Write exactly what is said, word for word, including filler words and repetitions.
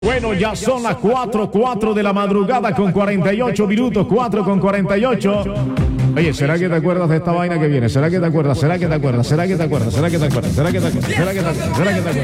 Bueno, ya son las cuatro, cuatro de la madrugada con cuarenta y ocho minutos, cuatro con cuarenta y ocho. Oye, ¿será que te acuerdas de esta vaina que viene? ¿Será que te acuerdas? ¿Será que te acuerdas? ¿Será que te acuerdas? ¿Será que te acuerdas? ¿Será que te acuerdas? ¿Será que te acuerdas? ¿Será que te acuerdas?